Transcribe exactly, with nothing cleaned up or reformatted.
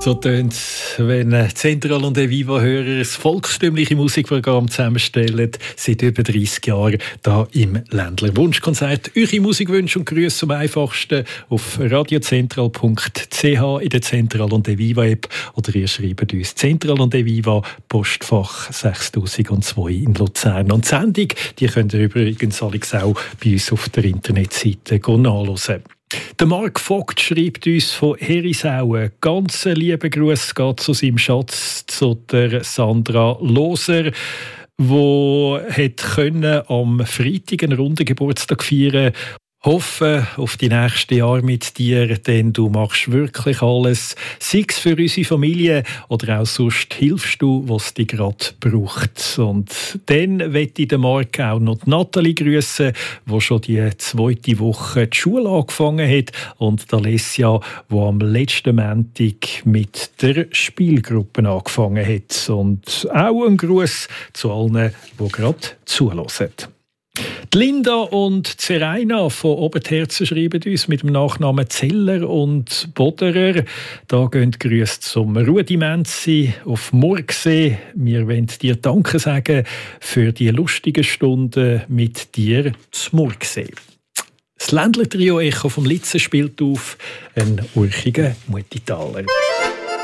So tönt es, wenn Zentral und Eviva-Hörer das volkstümliche Musikprogramm zusammenstellen, seit über dreissig Jahren hier im Ländler Wunschkonzert. Eure Musikwünsche und Grüße am einfachsten auf radiozentral punkt c h in der Zentral und Eviva-App oder ihr schreibt uns Zentral und Eviva, Postfach sechstausendzwei in Luzern. Und die Sendung, die könnt ihr übrigens auch bei uns auf der Internetseite nachhören. Der Mark Vogt schreibt uns von Herisau. Ganz lieben Gruß geht zu seinem Schatz, zu der Sandra Loser, die am Freitag einen runden Geburtstag feiern. Hoffe auf die nächsten Jahre mit dir, denn du machst wirklich alles, sei es für unsere Familie oder auch sonst hilfst du, was dich gerade braucht. Und dann möchte ich den Marc auch noch die Nathalie grüssen, die schon die zweite Woche die Schule angefangen hat, und die Alessia, die am letzten Montag mit der Spielgruppe angefangen hat. Und auch ein Gruß zu allen, die gerade zuhören. Die Linda und Zeraina von Oberterzen schreiben uns mit dem Nachnamen Zeller und Boderer. Da gehen die Grüße zum Rudi Menzi auf Murgsee. Wir wollen dir Danke sagen für die lustigen Stunden mit dir zu Murgsee. Das Ländler-Trio Echo vom Litzen spielt auf einen urchigen Muttitaler.